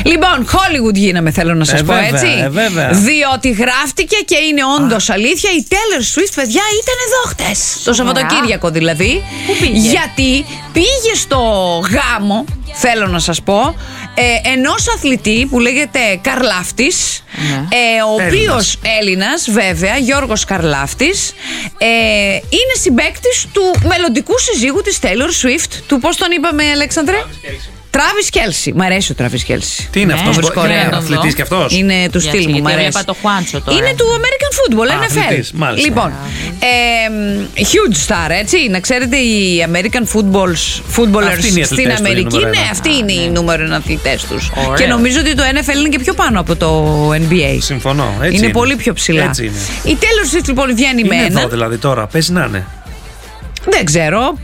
Λοιπόν, Hollywood γίναμε, θέλω να σας πω, βέβαια, έτσι. βέβαια. Διότι γράφτηκε και είναι όντως αλήθεια. Η Taylor Swift, παιδιά, ήταν εδώ χτες. Το Σαββατοκύριακο δηλαδή. Πού πήγε? Γιατί πήγε στο γάμο, θέλω να σας πω, ενός αθλητή που λέγεται Καρλάφτης, ο οποίος Έλληνας βέβαια, Γιώργος Καρλάφτης, είναι συμπαίκτης του μελλοντικού συζύγου της Taylor Swift, του πώς τον είπαμε, Αλέξανδρε? Τράβις Κέλσι. Μ' αρέσει ο Τράβις Κέλσι. Τι είναι αυτός, είναι αθλητής κι αυτός? Είναι του στυλ μου, μ' αρέσει. Έβλεπα το Χουάντσο τώρα. Είναι του American Football, NFL. αθλητής, μάλιστα. Λοιπόν, huge star, έτσι. Να ξέρετε, οι American footballers στην Αμερική, αυτοί είναι οι νούμερο 1 αθλητές τους. Και νομίζω ότι το NFL είναι και πιο πάνω από το NBA. Συμφωνώ. Είναι πολύ πιο ψηλά. Έτσι είναι. Η Taylor Swift λοιπόν βγαίνει με Είναι ένα. εδώ δηλαδή τώρα, παίζει να είναι. Δεν ξέρω.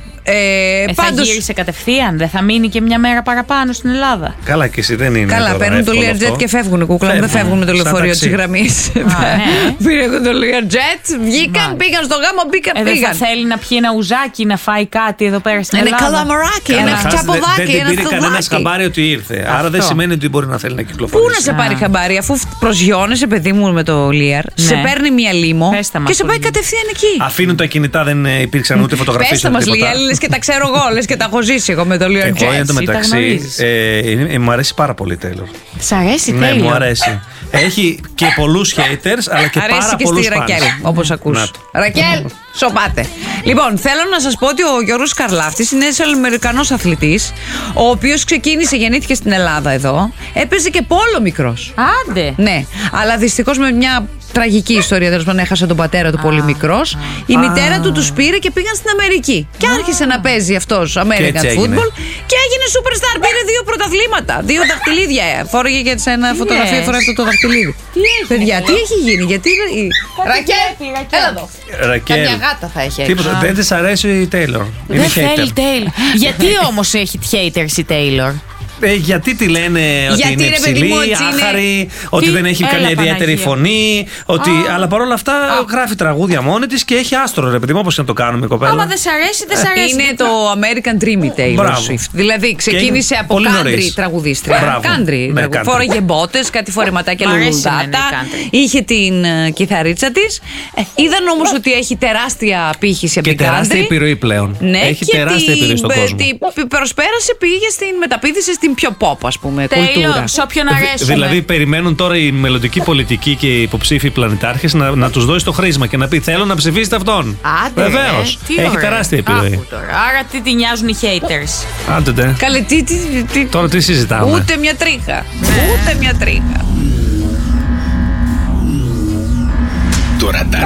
Θα γύρισε κατευθείαν, δεν θα μείνει και μια μέρα παραπάνω στην Ελλάδα. Καλά, και εσύ δεν είναι. Καλά, παίρνουν το Learjet και φεύγουν, κούκλα. Δεν φεύγουν με το λεωφορείο τη γραμμή. Πήραν το Learjet, βγήκαν, πήγαν στο γάμο, πήγαν. Δεν θα θέλει να πιει ένα ουζάκι, να φάει κάτι εδώ πέρα στην Ελλάδα? Ένα καλαμαράκι, ένα τσαποδάκι, ένα Δεν πήρε κανένα στοδάκι. χαμπάρι ότι ήρθε. Άρα δεν σημαίνει ότι μπορεί να θέλει να κυκλοφορήσει. Πού να σε πάρει χαμπάρι, αφού προσγειώνεσαι, παιδί μου, με το Lear, σε παίρνει μια λίμο και σε πάει κατευθείαν εκεί. Αφήνουν τα κινητά, δεν υπήρξαν ούτε φωτογραφίες. Πες τα μας, Λία, λες και τα ξέρω εγώ. Λες και τα έχω ζήσει εγώ με το Learjet. Εγώ εν τω μεταξύ μου αρέσει πάρα πολύ η Taylor. Σ' αρέσει η Taylor? Ναι, μου αρέσει. Έχει και πολλούς haters, αλλά και αρέσει πάρα και πολλούς στη fans. Ρακέλ, όπως ακούς. Ρακέλ, σοπάτε. Λοιπόν, θέλω να σας πω ότι ο Γιώργος Καρλάφτης είναι ένας Αμερικανός αθλητής, ο οποίος ξεκίνησε, γεννήθηκε στην Ελλάδα εδώ, έπαιζε και πόλο μικρός. Άντε. Ναι, αλλά δυστυχώς με μια τραγική ιστορία, τέλος πάντων, έχασε τον πατέρα του πολύ μικρός. Η μητέρα του τους πήρε και πήγαν στην Αμερική. Και άρχισε να παίζει αυτός American Football και έγινε superstar. Πήρε 2 πρωταθλήματα, 2 δαχτυλίδια. Φόρεγε και σε ένα φωτογραφία, φοράει αυτό το δαχτυλίδι. Παιδιά, τι έχει γίνει, γιατί. Ρακέλ, έλα εδώ. Ρακέλ. Καμιά γάτα θα έχει. Τίποτα, δεν της αρέσει η Taylor. Δεν θέλει Taylor. Γιατί όμως έχει haters η Taylor? Γιατί τη λένε ότι είναι ψηλή, άχαρη, ότι δεν έχει καμία ιδιαίτερη φωνή, αλλά παρόλα αυτά γράφει τραγούδια μόνη της και έχει άστρο, ρε παιδί μου, όπως να το κάνουμε η κοπέλα. Άμα δεν σ' αρέσει, δεν σ' αρέσει. Είναι το American Dream η Taylor Swift. Δηλαδή ξεκίνησε από country τραγουδίστρια. Country. Φόρεγε μπότες, κάτι φορεματάκια λουλουδάτα. Είχε την κιθαρίτσα της. Είδαν όμως ότι έχει τεράστια πύχηση από την country. Και τεράστια επιρροή πλέον. Έχει τεράστια επιρροή στον κόσμο. Προσπέρασε, πήγε στην μεταπίδηση στην πιο pop, ας πούμε, κουλτούρα. Σε όποιον αρέσουμε. Δηλαδή, περιμένουν τώρα οι μελλοντικοί πολιτικοί και οι υποψήφοι πλανητάρχες να τους δώσει το χρήσμα και να πει: θέλω να ψηφίσετε αυτόν. Βεβαίως. Έχει τεράστια επιρροή. Άρα τι τη νοιάζουν οι haters. Άντε. Καλέ, τώρα τι συζητάμε? Ούτε μια τρίχα. Ούτε μια τρίχα.